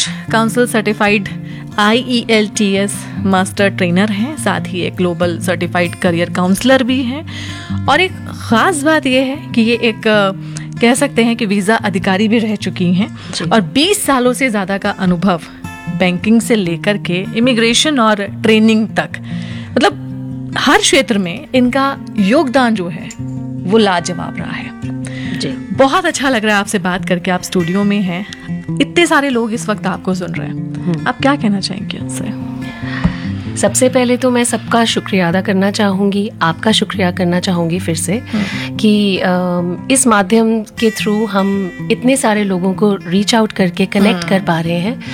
Coach, council certified IELTS master trainer हैं, साथ ही एक ग्लोबल सर्टिफाइड करियर काउंसलर भी हैं। और एक ख़ास बात यह है कि ये एक कह सकते हैं कि वीज़ा अधिकारी भी रह चुकी हैं और 20 सालों से ज़्यादा का अनुभव बैंकिंग से लेकर के इमिग्रेशन और ट्रेनिंग तक, मतलब हर क्षेत्र में इनका योगदान जो है वो लाजवाब रहा है जी। बहुत अच्छा लग रहा है आपसे बात करके। आप स्टूडियो में हैं, इतने सारे लोग इस वक्त आपको सुन रहे हैं, आप क्या कहना चाहेंगे उनसे? सबसे पहले तो मैं सबका शुक्रिया अदा करना चाहूँगी, आपका शुक्रिया करना चाहूँगी फिर से कि इस माध्यम के थ्रू हम इतने सारे लोगों को रीच आउट करके कनेक्ट कर पा रहे हैं।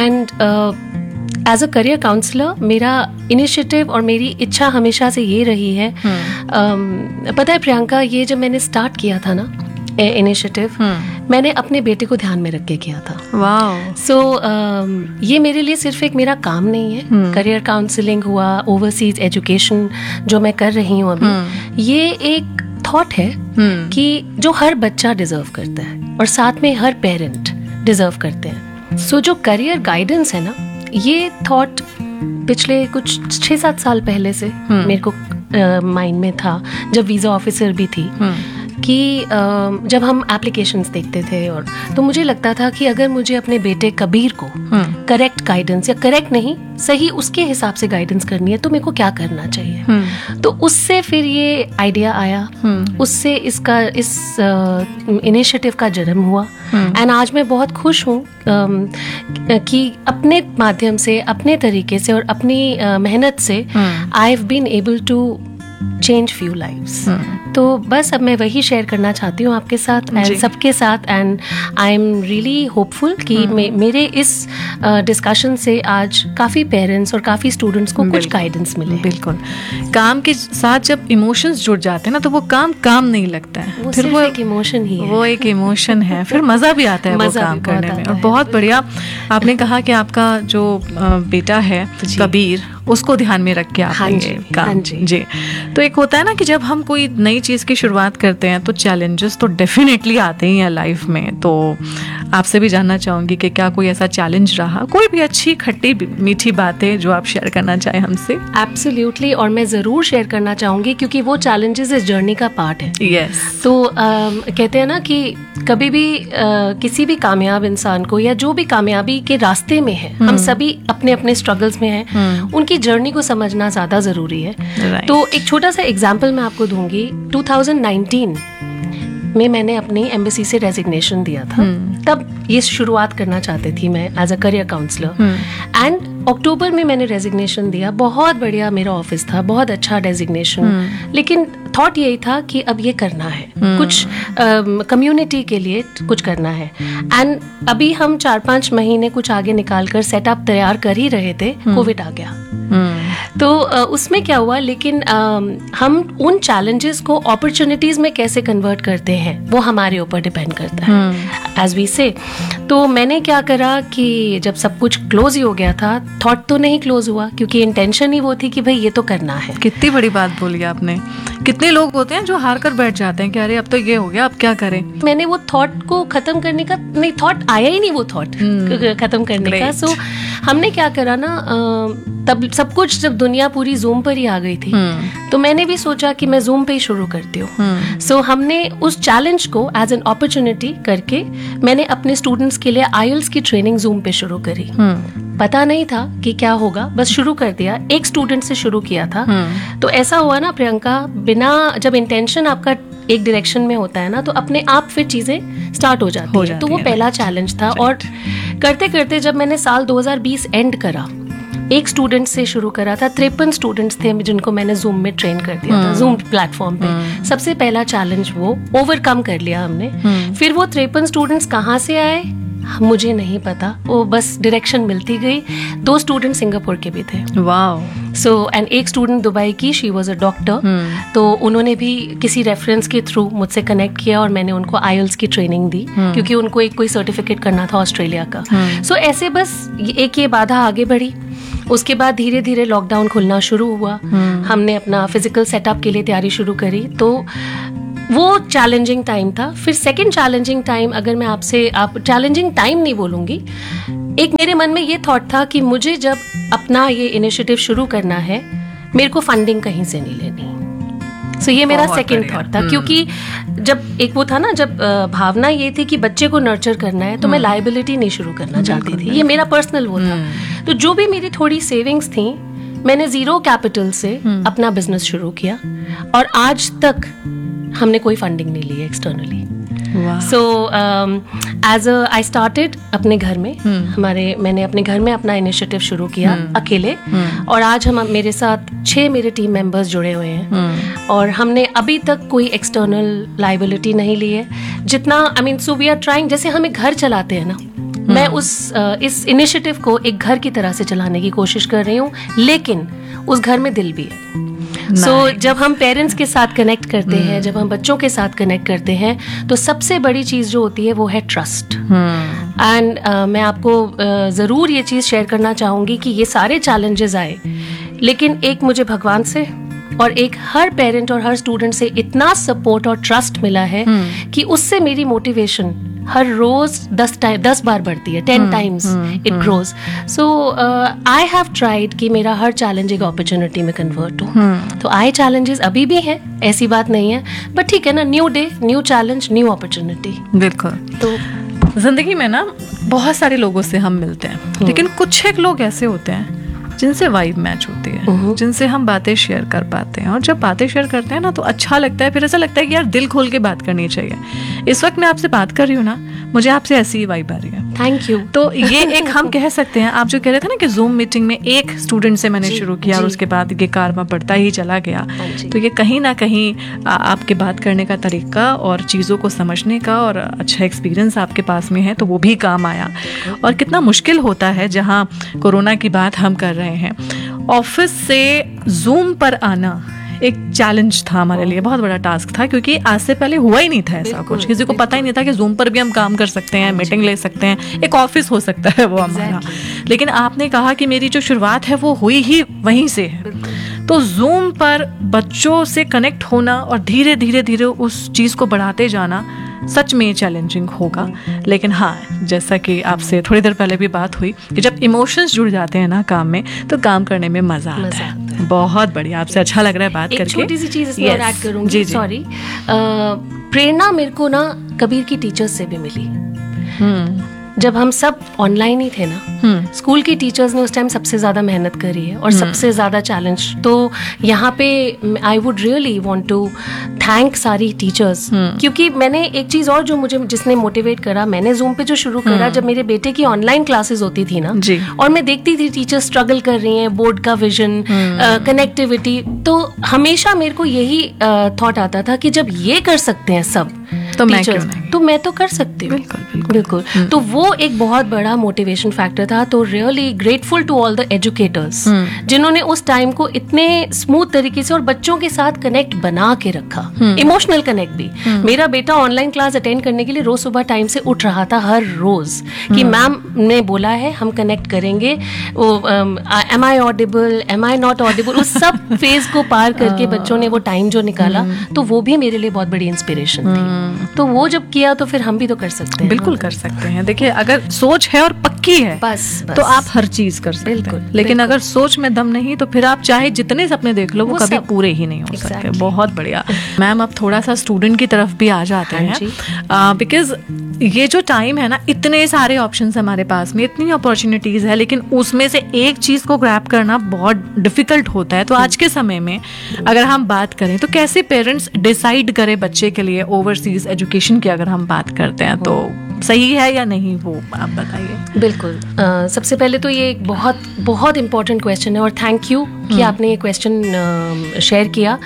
And as a career counsellor मेरा इनिशिएटिव और मेरी इच्छा हमेशा से ये रही है, पता है प्रियंका, ये जब मैंने स्टार्ट किया था ना इनिशिएटिव, मैंने अपने बेटे को ध्यान में रख के किया था। वाह। सो ये मेरे लिए सिर्फ एक मेरा काम नहीं है, करियर काउंसलिंग हुआ, ओवरसीज एजुकेशन जो मैं कर रही हूँ अभी, ये एक थॉट है कि जो हर बच्चा डिजर्व करता है और साथ में हर पेरेंट डिजर्व करते हैं। सो जो करियर गाइडेंस है ना, ये थॉट पिछले कुछ 6-7 साल पहले से मेरे को माइंड में था, जब वीज़ा ऑफिसर भी थी, कि जब हम एप्लीकेशंस देखते थे और तो मुझे लगता था कि अगर मुझे अपने बेटे कबीर को करेक्ट गाइडेंस, या करेक्ट नहीं, सही उसके हिसाब से गाइडेंस करनी है, तो मेरे को क्या करना चाहिए। तो उससे फिर ये आइडिया आया, उससे इस इनिशिएटिव का जन्म हुआ। एंड आज मैं बहुत खुश हूँ कि अपने माध्यम से, अपने तरीके से और अपनी मेहनत से I have been able to change few lives. तो बस अब मैं वही शेयर करना चाहती हूँ आपके साथ एंड सबके साथ। And I am really hopeful कि मेरे इस डिस्कशन से आज काफ़ी पेरेंट्स और काफ़ी स्टूडेंट्स को कुछ गाइडेंस मिले। बिल्कुल। काम के साथ जब इमोशंस जुड़ जाते हैं ना, तो वो काम नहीं लगता है, वो फिर वो एक इमोशन ही है, वो एक इमोशन है, फिर मज़ा भी आता है वो काम करने में। और बहुत बढ़िया आपने कहा कि आपका जो बेटा है कबीर, उसको ध्यान में रख के आप काम जी। तो एक होता है ना कि जब हम कोई नई चीज़ की शुरुआत करते हैं तो चैलेंजेस तो डेफिनेटली आते ही हैं लाइफ में। तो आपसे भी जानना चाहूँगी कि क्या कोई ऐसा चैलेंज रहा, कोई भी अच्छी खट्टी मीठी बातें जो आप शेयर करना चाहें हमसे? एब्सोल्युटली, और मैं ज़रूर शेयर करना चाहूँगी क्योंकि वो चैलेंजेस इस जर्नी का पार्ट है। यस। तो कहते हैं ना कि कभी भी किसी भी कामयाब इंसान को, या जो भी कामयाबी के रास्ते में है, हम सभी अपने अपने स्ट्रगल्स में हैं, उनकी जर्नी को समझना ज़्यादा ज़रूरी है। तो एक छोटा सा एग्जाम्पल मैं आपको दूंगी। 2019 में मैंने अपनी एम्बेसी से रेजिग्नेशन दिया था। तब ये शुरुआत करना चाहती थी मैं as a career counsellor. And October में मैंने रेजिग्नेशन दिया। बहुत बढ़िया मेरा ऑफिस था, बहुत अच्छा डेजिग्नेशन, लेकिन थॉट यही था कि अब ये करना है, कुछ कम्युनिटी के लिए कुछ करना है। एंड अभी हम 4-5 महीने कुछ आगे निकाल कर सेटअप तैयार कर ही रहे थे, कोविड आ गया। तो उसमें क्या हुआ, लेकिन हम उन चैलेंजेस को अपॉर्चुनिटीज में कैसे कन्वर्ट करते हैं वो हमारे ऊपर डिपेंड करता है, एज वी से। तो मैंने क्या करा कि जब सब कुछ क्लोज ही हो गया था, थॉट तो नहीं क्लोज हुआ क्योंकि इंटेंशन ही वो थी कि भाई ये तो करना है। कितनी बड़ी बात बोली आपने। कितने लोग होते हैं जो हार कर बैठ जाते हैं कि अरे अब तो ये हो गया, अब क्या करें। मैंने वो थॉट को खत्म करने का नहीं, थॉट आया ही नहीं वो थॉट खत्म करने का। सो हमने क्या करा ना, तब सब कुछ जब दुनिया पूरी जूम पर ही आ गई थी, तो मैंने भी सोचा कि मैं जूम पे ही शुरू करती हूँ। सो हमने उस चैलेंज को एज एन अपॉर्चुनिटी करके मैंने अपने स्टूडेंट्स के लिए IELTS की ट्रेनिंग जूम पे शुरू करी। पता नहीं था कि क्या होगा, बस शुरू कर दिया। एक स्टूडेंट से शुरू किया था। तो ऐसा हुआ ना प्रियंका, बिना जब इंटेंशन आपका एक डायरेक्शन में होता है ना, तो अपने आप फिर चीजें स्टार्ट हो जाती है। तो वो पहला चैलेंज था। और करते करते जब मैंने साल 2020 एंड करा, एक स्टूडेंट से शुरू करा था। 53 स्टूडेंट्स थे जिनको मैंने जूम में ट्रेन कर दिया था, जूम प्लेटफॉर्म पे। सबसे पहला चैलेंज वो ओवरकम कर लिया हमने। फिर वो 53 स्टूडेंट्स कहाँ से आए मुझे नहीं पता, वो बस डायरेक्शन मिलती गई। 2 स्टूडेंट सिंगापुर के भी थे। वाओ। सो एंड एक स्टूडेंट दुबई की, शी वाज अ डॉक्टर। तो उन्होंने भी किसी रेफरेंस के थ्रू मुझसे कनेक्ट किया और मैंने उनको IELTS की ट्रेनिंग दी, क्योंकि उनको एक कोई सर्टिफिकेट करना था ऑस्ट्रेलिया का। सो ऐसे बस एक ये बाधा आगे बढ़ी। उसके बाद धीरे धीरे लॉकडाउन खुलना शुरू हुआ। हमने अपना फिजिकल सेटअप के लिए तैयारी शुरू करी। तो वो चैलेंजिंग टाइम था। फिर सेकंड चैलेंजिंग टाइम, अगर मैं आप चैलेंजिंग टाइम नहीं बोलूँगी, एक मेरे मन में ये थॉट था कि मुझे जब अपना ये इनिशिएटिव शुरू करना है, मेरे को फंडिंग कहीं से नहीं लेनी। सो ये मेरा सेकंड थॉट था, क्योंकि जब एक वो था ना, जब भावना ये थी कि बच्चे को नर्चर करना है, तो मैं लायबिलिटी नहीं शुरू करना चाहती थी। ये मेरा पर्सनल वो था। तो जो भी मेरी थोड़ी सेविंग्स थी, मैंने 0 कैपिटल से अपना बिजनेस शुरू किया, और आज तक हमने कोई फंडिंग नहीं ली externally. So as I started अपने घर में, मैंने अपने घर में अपना इनिशिएटिव शुरू किया अकेले, और आज मेरे साथ 6 मेरे टीम मेंबर्स जुड़े हुए हैं, और हमने अभी तक कोई एक्सटर्नल लायबिलिटी नहीं ली है। जितना सो वी आर ट्राइंग, जैसे हम एक घर चलाते हैं ना, मैं इस इनिशिएटिव को एक घर की तरह से चलाने की कोशिश कर रही हूँ, लेकिन उस घर में दिल भी है। जब हम पेरेंट्स के साथ कनेक्ट करते हैं, जब हम बच्चों के साथ कनेक्ट करते हैं, तो सबसे बड़ी चीज जो होती है वो है ट्रस्ट। एंड मैं आपको जरूर ये चीज शेयर करना चाहूंगी कि ये सारे चैलेंजेस आए, लेकिन एक मुझे भगवान से और एक हर पेरेंट और हर स्टूडेंट से इतना सपोर्ट और ट्रस्ट मिला है कि उससे मेरी मोटिवेशन हर रोज 10 बार बढ़ती है, 10 times it grows. So I have tried कि मेरा हर चैलेंज एक अपॉर्चुनिटी में कन्वर्ट हो। तो आए चैलेंजेस अभी भी है, ऐसी बात नहीं है, बट ठीक है ना, new day, new challenge, new opportunity. बिल्कुल। तो जिंदगी में ना बहुत सारे लोगों से हम मिलते हैं, लेकिन कुछ एक लोग ऐसे होते हैं जिनसे वाइब मैच होती है, जिनसे हम बातें शेयर कर पाते हैं, और जब बातें शेयर करते हैं ना तो अच्छा लगता है। फिर ऐसा लगता है कि यार दिल खोल के बात करनी चाहिए। इस वक्त मैं आपसे बात कर रही हूँ ना, मुझे आपसे ऐसी ही वाइब आ रही है। Thank you. तो ये एक हम कह सकते हैं, आप जो कह रहे थे ना कि जूम मीटिंग में एक स्टूडेंट से मैंने शुरू किया और उसके बाद ये कारवा बढ़ता ही चला गया, तो ये कहीं ना कहीं आपके बात करने का तरीका और चीज़ों को समझने का और अच्छा एक्सपीरियंस आपके पास में है, तो वो भी काम आया। और कितना मुश्किल होता है, जहाँ कोरोना की बात हम कर रहे हैं, ऑफिस से जूम पर आना एक चैलेंज था हमारे लिए, बहुत बड़ा टास्क था, क्योंकि आज से पहले हुआ ही नहीं था ऐसा कुछ। किसी को पता ही नहीं था कि जूम पर भी हम काम कर सकते हैं, मीटिंग ले सकते हैं, एक ऑफिस हो सकता है वो हमारा। लेकिन आपने कहा कि मेरी जो शुरुआत है वो हुई ही वहीं से है। तो जूम पर बच्चों से कनेक्ट होना और धीरे धीरे धीरे उस चीज़ को बढ़ाते जाना सच में चैलेंजिंग होगा। लेकिन हाँ, जैसा कि आपसे थोड़ी देर पहले भी बात हुई कि जब इमोशंस जुड़ जाते हैं ना काम में, तो काम करने में मजा आता है। बहुत बढ़िया, आपसे अच्छा लग रहा है बात करके। छोटी सी चीज इसमें ऐड करूंगी, सॉरी। प्रेरणा मेरे को ना कबीर की टीचर्स से भी मिली। जब हम सब ऑनलाइन ही थे ना, स्कूल की टीचर्स ने उस टाइम सबसे ज्यादा मेहनत करी है और सबसे ज्यादा चैलेंज। तो यहाँ पे I would really want to thank सारी टीचर्स, क्योंकि मैंने एक चीज और जो मुझे जिसने मोटिवेट करा, मैंने जूम पे जो शुरू करा, जब मेरे बेटे की ऑनलाइन क्लासेस होती थी ना, और मैं देखती थी टीचर्स स्ट्रगल कर रही हैं, बोर्ड का विजन, कनेक्टिविटी, तो हमेशा मेरे को यही थॉट आता था कि जब ये कर सकते हैं सब तो मैं तो कर सकती हूँ। बिल्कुल। तो वो एक बहुत बड़ा मोटिवेशन फैक्टर था। तो really grateful to all the educators जिन्होंने उस टाइम को इतने स्मूथ तरीके से और बच्चों के साथ कनेक्ट बना के रखा, इमोशनल कनेक्ट भी। मेरा बेटा ऑनलाइन क्लास अटेंड करने के लिए रोज सुबह टाइम से उठ रहा था हर रोज कि मैम ने बोला है हम कनेक्ट करेंगे, M I audible, M I not Audible, उस सब फेज को पार करके बच्चों ने वो टाइम जो निकाला, तो वो भी मेरे लिए बहुत बड़ी इंस्पिरेशन थी। तो वो जब किया तो फिर हम भी तो कर सकते हैं। बिल्कुल कर सकते हैं। देखिए, अगर सोच है और पक्की है बस तो आप हर चीज कर सकते हैं। लेकिन अगर सोच में दम नहीं, तो फिर आप चाहे जितने सपने देख लो, वो कभी पूरे ही नहीं हो सकते। बहुत बढ़िया मैम, अब थोड़ा सा स्टूडेंट की तरफ भी आ जाते हैं, बिकॉज ये जो टाइम है ना, इतने सारे ऑप्शंस हमारे पास में, इतनी अपॉर्चुनिटीज है, लेकिन उसमें से एक चीज को ग्रैब करना बहुत डिफिकल्ट होता है। तो आज के समय में अगर हम बात करें तो कैसे पेरेंट्स डिसाइड करें बच्चे के लिए ओवरसीज एजुकेशन की, अगर हम बात करते हैं तो सही है या नहीं, वो आप बताइए। बिल्कुल। सबसे पहले तो ये एक बहुत बहुत इम्पोर्टेंट क्वेश्चन है, और थैंक यू कि आपने ये क्वेश्चन शेयर किया।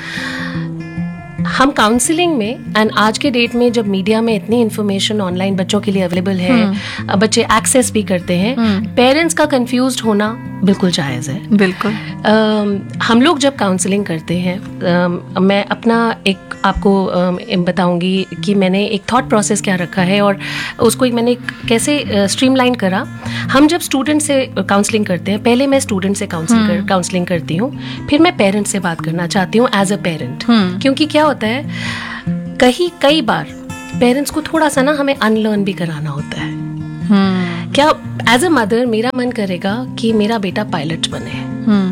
हम काउंसलिंग में, एंड आज के डेट में जब मीडिया में इतनी इन्फॉर्मेशन ऑनलाइन बच्चों के लिए अवेलेबल है, बच्चे एक्सेस भी करते हैं, पेरेंट्स का कंफ्यूज्ड होना बिल्कुल जायज़ है। बिल्कुल। हम लोग जब काउंसलिंग करते हैं, मैं अपना एक आपको बताऊंगी कि मैंने एक थॉट प्रोसेस क्या रखा है और उसको मैंने कैसे स्ट्रीमलाइन करा। हम जब स्टूडेंट से काउंसलिंग करते हैं, पहले मैं स्टूडेंट से काउंसलिंग करती हूँ, फिर मैं पेरेंट से बात करना चाहती हूँ एज अ पेरेंट। क्योंकि क्या होता है, कई बार पेरेंट्स को थोड़ा सा ना हमें अनलर्न भी कराना होता है। क्या एज अ मदर मेरा मन करेगा कि मेरा बेटा पायलट बने,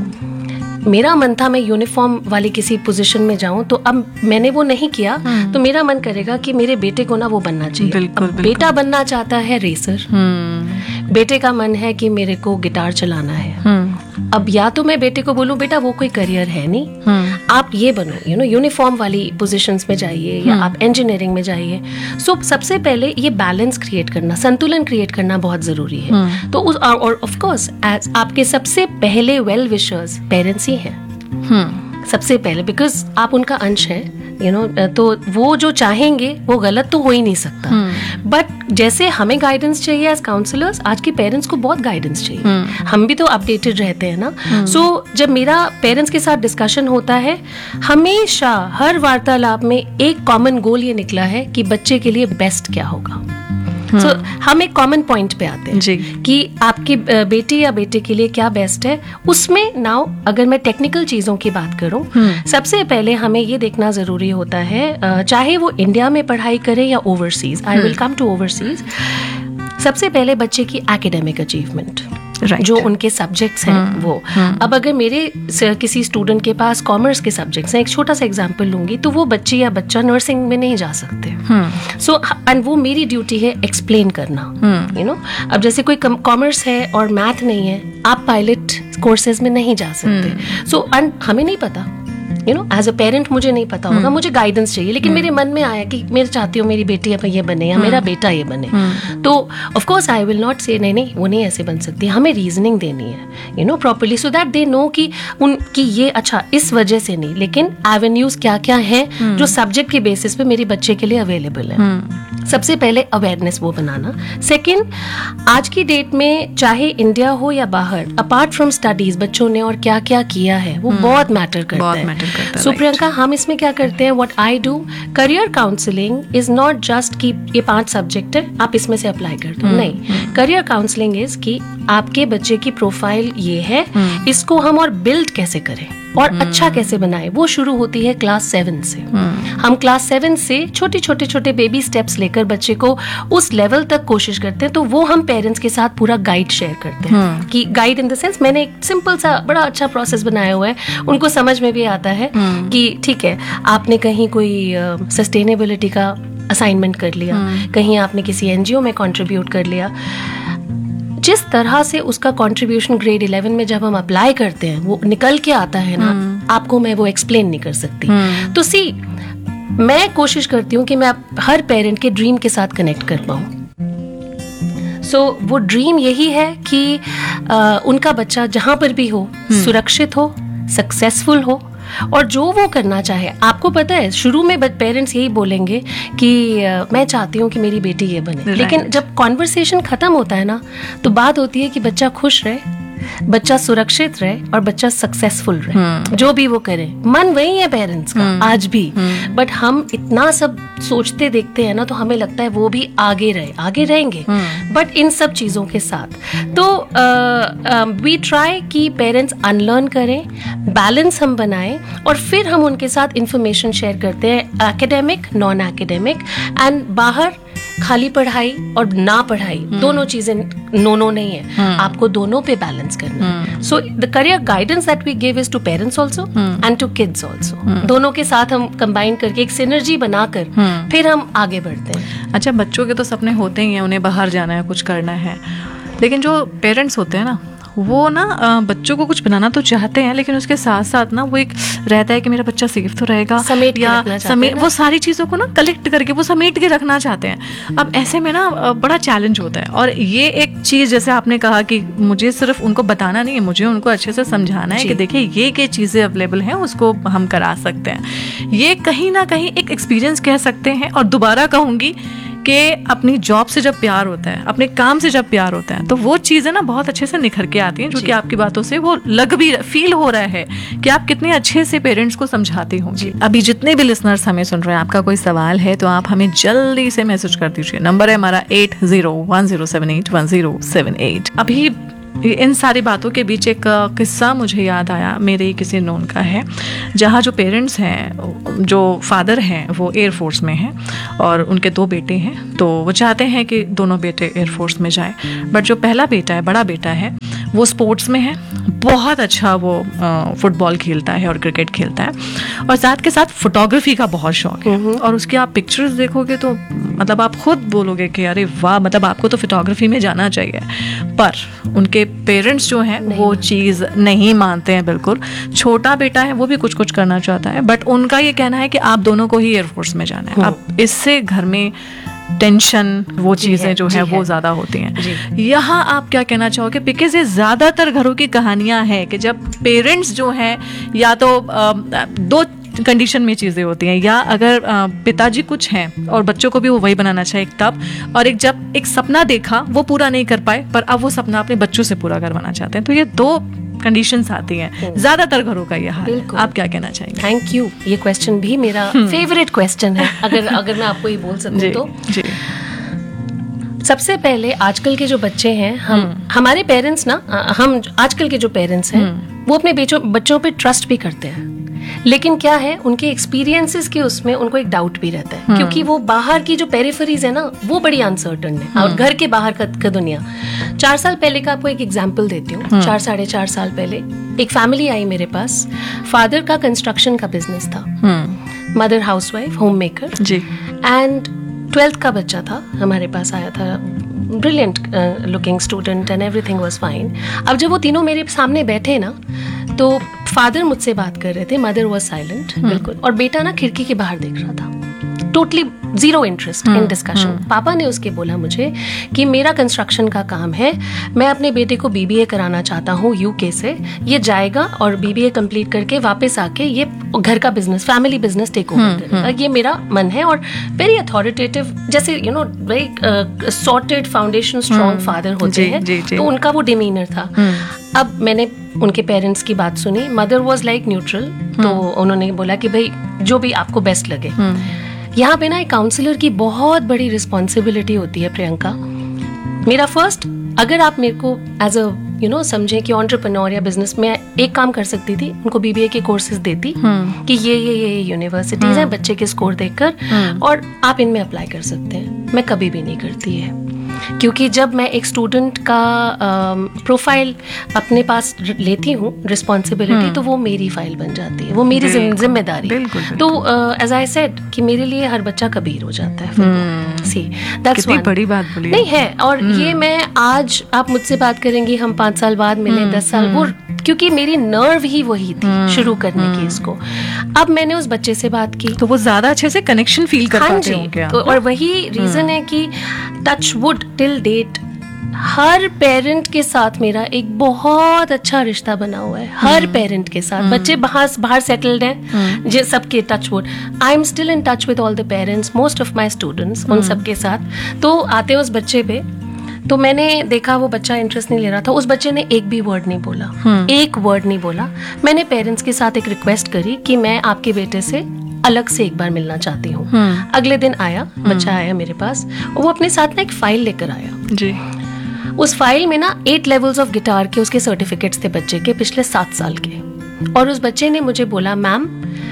मेरा मन था मैं यूनिफॉर्म वाली किसी पोजीशन में जाऊं, तो अब मैंने वो नहीं किया, तो मेरा मन करेगा कि मेरे बेटे को ना वो बनना चाहिए। बिल्कुल। बेटा बनना चाहता है रेसर, बेटे का मन है कि मेरे को गिटार चलाना है। अब या तो मैं बेटे को बोलूं बेटा वो कोई करियर है नहीं, आप ये बनो, यूनिफॉर्म वाली पोजीशंस में जाइए या आप इंजीनियरिंग में जाइए। सो सबसे पहले ये बैलेंस क्रिएट करना, संतुलन क्रिएट करना बहुत जरूरी है। तो और ऑफ कोर्स आपके सबसे पहले वेल विशर्स पेरेंट्स ही हैं, सबसे पहले, बिकॉज आप उनका अंश है, तो वो जो चाहेंगे वो गलत तो हो ही नहीं सकता। बट जैसे हमें गाइडेंस चाहिए एज काउंसलर्स, आज के पेरेंट्स को बहुत गाइडेंस चाहिए। हम भी तो अपडेटेड रहते हैं ना। सो जब मेरा पेरेंट्स के साथ डिस्कशन होता है, हमेशा हर वार्तालाप में एक कॉमन गोल ये निकला है कि बच्चे के लिए बेस्ट क्या होगा। So, हम एक कॉमन पॉइंट पे आते हैं कि आपकी बेटी या बेटे के लिए क्या बेस्ट है। उसमें नाउ अगर मैं टेक्निकल चीजों की बात करूं, सबसे पहले हमें ये देखना जरूरी होता है, चाहे वो इंडिया में पढ़ाई करे या overseas, I will come to overseas. सबसे पहले बच्चे की एकेडमिक अचीवमेंट, जो उनके सब्जेक्ट्स हैं वो। अब अगर मेरे किसी स्टूडेंट के पास कॉमर्स के सब्जेक्ट्स हैं, एक छोटा सा एग्जांपल लूंगी, तो वो बच्ची या बच्चा नर्सिंग में नहीं जा सकते। सो एंड वो मेरी ड्यूटी है एक्सप्लेन करना, अब जैसे कोई कॉमर्स है और मैथ नहीं है, आप पायलट कोर्सेज में नहीं जा सकते। सो एंड हमें नहीं पता, एज अ पेरेंट मुझे नहीं पता होगा, मुझे गाइडेंस चाहिए, लेकिन मेरे मन में आया कि मैं चाहती हूँ मेरी बेटी अब ये बने या मेरा बेटा ये बने, तो of course I will not से नहीं वो नहीं ऐसे बन सकती। हमें रीजनिंग देनी है properly, so that they know कि उनकी ये अच्छा इस वजह से नहीं, लेकिन एवेन्यूज क्या क्या है जो सब्जेक्ट के बेसिस पे मेरे बच्चे के लिए अवेलेबल है। सबसे पहले अवेयरनेस वो बनाना। सेकेंड, आज की डेट में चाहे इंडिया हो या बाहर, अपार्ट फ्रॉम स्टडीज बच्चों ने और क्या क्या किया है वो बहुत मैटर करता है। सो प्रियंका, हम इसमें क्या करते हैं, what I do, career counselling is not just कि ये 5 सब्जेक्ट है आप इसमें से अप्लाई कर दो, नहीं। करियर काउंसलिंग इज कि आपके बच्चे की प्रोफाइल ये है, इसको हम और बिल्ड कैसे करें और अच्छा कैसे बनाए, वो शुरू होती है क्लास 7 से। हम क्लास 7 से छोटे छोटे छोटे बेबी स्टेप्स लेकर बच्चे को उस लेवल तक कोशिश करते हैं। तो वो हम पेरेंट्स के साथ पूरा गाइड शेयर करते हैं कि गाइड इन द सेंस, मैंने एक सिंपल सा बड़ा अच्छा प्रोसेस बनाया हुआ है, उनको समझ में भी आता है कि ठीक है, आपने कहीं कोई सस्टेनेबिलिटी का असाइनमेंट कर लिया, कहीं आपने किसी एनजीओ में कंट्रीब्यूट कर लिया, जिस तरह से उसका कंट्रीब्यूशन ग्रेड 11 में जब हम अप्लाई करते हैं वो निकल के आता है ना, आपको मैं वो एक्सप्लेन नहीं कर सकती। तो सी, मैं कोशिश करती हूँ कि मैं हर पेरेंट के ड्रीम के साथ कनेक्ट कर पाऊँ। सो वो ड्रीम यही है कि उनका बच्चा जहाँ पर भी हो सुरक्षित हो, सक्सेसफुल हो और जो वो करना चाहे। आपको पता है शुरू में पेरेंट्स यही बोलेंगे कि मैं चाहती हूँ कि मेरी बेटी ये बने, लेकिन जब कॉन्वर्सेशन खत्म होता है ना, तो बात होती है कि बच्चा खुश रहे, बच्चा सुरक्षित रहे और बच्चा सक्सेसफुल रहे, जो भी वो करे। मन वही है पेरेंट्स का आज भी, बट हम इतना सब सोचते देखते हैं ना, तो हमें लगता है वो भी आगे रहेंगे, बट इन सब चीजों के साथ। तो वी ट्राई कि पेरेंट्स अनलर्न करें, बैलेंस हम बनाएं और फिर हम उनके साथ इंफॉर्मेशन शेयर करते हैं, एकेडमिक, नॉन एकेडमिक, एंड बाहर खाली पढ़ाई और ना पढ़ाई दोनों चीजें नो नहीं है, आपको दोनों पे बैलेंस करना है। So the career guidance that we give is to parents also and to kids also, दोनों के साथ हम कंबाइन करके एक सिनर्जी बनाकर फिर हम आगे बढ़ते हैं। अच्छा, बच्चों के तो सपने होते ही हैं, उन्हें बाहर जाना है, कुछ करना है, लेकिन जो पेरेंट्स होते हैं ना, वो ना बच्चों को कुछ बनाना तो चाहते हैं, लेकिन उसके साथ साथ ना वो एक रहता है कि मेरा बच्चा सेफ तो रहेगा, वो सारी चीज़ों को ना कलेक्ट करके वो समेट के रखना चाहते हैं। अब ऐसे में ना बड़ा चैलेंज होता है। और ये एक चीज़ जैसे आपने कहा कि मुझे सिर्फ उनको बताना नहीं है, मुझे उनको अच्छे से समझाना है कि देखिए ये चीज़ें अवेलेबल हैं, उसको हम करा सकते हैं। ये कहीं ना कहीं एक एक्सपीरियंस कह सकते हैं। और दोबारा कहूँगी कि अपनी जॉब से जब प्यार होता है, अपने काम से जब प्यार होता है, तो वो चीज़ें ना बहुत अच्छे से निखर के आती हैं, जो कि आपकी बातों से वो लग भी फील हो रहा है कि आप कितने अच्छे से पेरेंट्स को समझाते होंगे। अभी जितने भी लिसनर्स हमें सुन रहे हैं, आपका कोई सवाल है तो आप हमें जल्दी से मैसेज कर दीजिए। नंबर है हमारा 8010781078। अभी इन सारी बातों के बीच एक किस्सा मुझे याद आया, मेरे किसी नोन का है, जहाँ जो पेरेंट्स हैं, जो फादर हैं वो एयरफोर्स में हैं और उनके 2 बेटे हैं, तो वो चाहते हैं कि दोनों बेटे एयरफोर्स में जाएं। बट जो पहला बेटा है, बड़ा बेटा है, वो स्पोर्ट्स में है, बहुत अच्छा वो फुटबॉल खेलता है और क्रिकेट खेलता है और साथ के साथ फोटोग्राफी का बहुत शौक है। और उसकी आप पिक्चर्स देखोगे तो मतलब आप खुद बोलोगे कि अरे वाह, मतलब आपको तो फोटोग्राफी में जाना चाहिए। पर उनके पेरेंट्स जो हैं वो चीज़ नहीं मानते हैं बिल्कुल। छोटा बेटा है, वो भी कुछ कुछ करना चाहता है, बट उनका ये कहना है कि आप दोनों को ही एयरफोर्स में जाना है। अब इससे घर में टेंशन, वो चीज़ें जो है वो ज़्यादा होती हैं। यहाँ आप क्या कहना चाहोगे? बिकॉज ये ज़्यादातर घरों की कहानियाँ हैं कि जब पेरेंट्स जो हैं, या तो 2 कंडीशन में चीज़ें होती हैं, या अगर पिताजी कुछ हैं और बच्चों को भी वो वही बनाना चाहिए तब, और एक जब एक सपना देखा वो पूरा नहीं कर पाए, पर अब वो सपना अपने बच्चों से पूरा करवाना चाहते हैं। तो ये 2 कंडीशंस आती हैं, ज्यादातर घरों का ये हाल है। आप क्या कहना चाहेंगे? थैंक यू, ये क्वेश्चन भी मेरा फेवरेट क्वेश्चन है, अगर मैं आपको ये बोल सकूं तो। जी। सबसे पहले आजकल के जो बच्चे हैं, हमारे पेरेंट्स ना, हम आजकल के जो पेरेंट्स हैं वो अपने बच्चों पे ट्रस्ट भी करते हैं, लेकिन क्या है, उनके एक्सपीरियंसेस के उसमें उनको एक डाउट भी रहता है, क्योंकि वो बाहर की जो पेरिफेरीज है ना, वो बड़ी अनसर्टन है, और घर के बाहर का दुनिया। 4 साल पहले का आपको एक एग्जांपल देती हूँ। 4 साढ़े 4 साल पहले एक फैमिली आई मेरे पास। फादर का कंस्ट्रक्शन का बिजनेस था, mother housewife, home maker ji, and 12th का बच्चा था, हमारे पास आया था, brilliant looking student and everything was fine. अब जब वो तीनों मेरे सामने बैठे ना, तो फादर मुझसे बात कर रहे थे, मदर वाज साइलेंट बिल्कुल, और बेटा ना खिड़की के बाहर देख रहा था, totally zero interest in discussion. पापा ने उसके बोला मुझे कि मेरा कंस्ट्रक्शन का काम है, मैं अपने बेटे को BBA कराना चाहता हूँ UK से, ये जाएगा और BBA कंप्लीट करके वापस आके ये घर का business, family business take over करेगा, ये मेरा मन है। और वेरी अथॉरिटेटिव, जैसे you know very sorted foundation strong father होते हैं, तो उनका वो डिमीनर था। अब मैंने उनके पेरेंट्स की बात सुनी, मदर वॉज लाइक न्यूट्रल, तो उन्होंने बोला कि भाई जो भी आपको बेस्ट लगे। यहाँ पे ना एक काउंसलर की बहुत बड़ी रिस्पॉन्सिबिलिटी होती है प्रियंका। मेरा फर्स्ट, अगर आप मेरे को एज अ समझे कि एंटरप्रेन्योर या बिजनेस में एक काम कर सकती थी, उनको BBA के कोर्सेज देती कि ये यूनिवर्सिटीज हैं, बच्चे के स्कोर देखकर, और आप इनमें अप्लाई कर सकते हैं। मैं कभी भी नहीं करती है, क्योंकि जब मैं एक स्टूडेंट का प्रोफाइल अपने पास लेती हूँ, रिस्पॉन्सिबिलिटी, तो वो मेरी फाइल बन जाती है, वो मेरी जिम्मेदारी। तो एज आई सेड कि मेरे लिए हर बच्चा कबीर हो जाता है। सी दैट्स वन बड़ी बात बोली नहीं है। और ये मैं आज, आप मुझसे बात करेंगी, हम 5 साल बाद मिले, 10 साल, वो क्योंकि मेरी नर्व ही वही थी शुरू करने की इसको। अब मैंने उस बच्चे से बात की, तो वो ज्यादा अच्छे से कनेक्शन फील कर पाते हैं क्या? तो और वही रीजन है कि टच वुड टिल डेट हर पेरेंट के साथ मेरा एक बहुत अच्छा रिश्ता बना हुआ है, हर पेरेंट के साथ। बच्चे बाहर सेटल्ड हैं, जो सबके touch wood, I am still in touch with all the parents, most of my students, उन सबके साथ। तो आते उस बच्चे पे, तो मैंने देखा वो बच्चा इंटरेस्ट नहीं ले रहा था, उस बच्चे ने एक भी वर्ड नहीं बोला, एक वर्ड नहीं बोला। मैंने पेरेंट्स के साथ एक रिक्वेस्ट करी कि मैं आपके बेटे से अलग से एक बार मिलना चाहती हूँ। अगले दिन आया, बच्चा आया मेरे पास, और वो अपने साथ ना एक फाइल लेकर आया जी। उस फाइल में ना 8 लेवल्स ऑफ गिटार के उसके सर्टिफिकेट्स थे बच्चे के, पिछले 7 साल के। और उस बच्चे ने मुझे बोला, मैम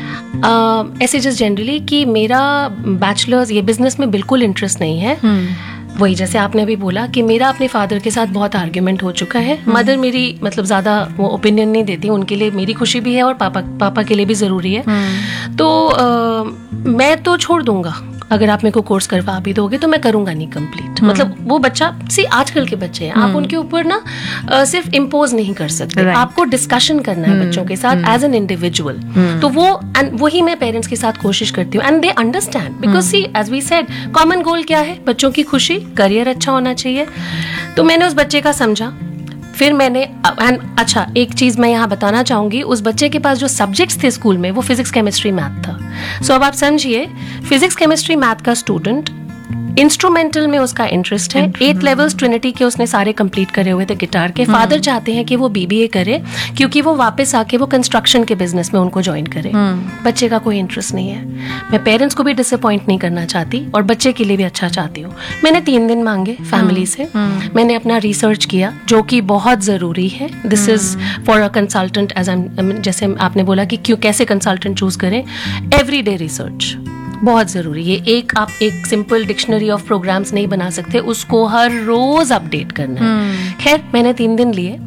ऐसे जस्ट जनरली कि मेरा बैचलर्स ये बिजनेस में बिल्कुल इंटरेस्ट नहीं है। वही जैसे आपने अभी बोला कि मेरा अपने फादर के साथ बहुत आर्ग्यूमेंट हो चुका है। मदर मेरी मतलब ज़्यादा वो ओपिनियन नहीं देती, उनके लिए मेरी खुशी भी है और पापा के लिए भी ज़रूरी है। तो मैं तो छोड़ दूंगा, अगर आप मेरे को कोर्स करवा भी दोगे तो मैं करूंगा नहीं कंप्लीट। मतलब वो बच्चा, सी आजकल के बच्चे हैं, आप उनके ऊपर ना सिर्फ इम्पोज नहीं कर सकते, आपको डिस्कशन करना है बच्चों के साथ एज एन इंडिविजुअल। तो वो वही मैं पेरेंट्स के साथ कोशिश करती हूँ, and they understand, because C as we said common goal क्या है, बच्चों की खुशी, करियर अच्छा होना चाहिए। तो मैंने उस बच्चे का समझा, फिर मैंने अच्छा एक चीज मैं यहाँ बताना चाहूंगी, उस बच्चे के पास जो सब्जेक्ट्स थे स्कूल में वो फिजिक्स केमिस्ट्री मैथ था। सो अब आप समझिए, फिजिक्स केमिस्ट्री मैथ का स्टूडेंट इंस्ट्रूमेंटल में उसका इंटरेस्ट है। 8 लेवल्स ट्रिनिटी के उसने सारे कंप्लीट करे हुए थे गिटार के। फादर चाहते हैं कि वो BBA करे क्योंकि वो वापस आके वो कंस्ट्रक्शन के बिजनेस में उनको ज्वाइन करे। बच्चे का कोई इंटरेस्ट नहीं है। मैं पेरेंट्स को भी डिसअपॉइंट नहीं करना चाहती और बच्चे के लिए भी अच्छा चाहती हूँ। मैंने 3 दिन मांगे फैमिली से। मैंने अपना रिसर्च किया जो कि बहुत ज़रूरी है। This is for a consultant, जैसे आपने बोला कि क्यों कैसे कंसल्टेंट चूज करें। एवरीडे रिसर्च बहुत ज़रूरी है। आप एक सिंपल डिक्शनरी ऑफ प्रोग्राम्स नहीं बना सकते, उसको हर रोज़ अपडेट करना है। खैर मैंने 3 दिन लिए।